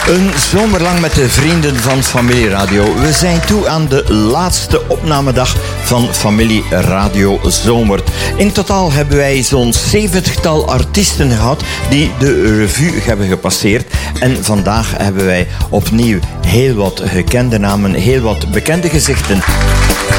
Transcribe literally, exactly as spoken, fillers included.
Een zomerlang met de vrienden van Familie Radio. We zijn toe aan de laatste opnamedag van Familie Radio Zomer. In totaal hebben wij zo'n zeventigtal artiesten gehad die de revue hebben gepasseerd. En vandaag hebben wij opnieuw heel wat gekende namen, heel wat bekende gezichten.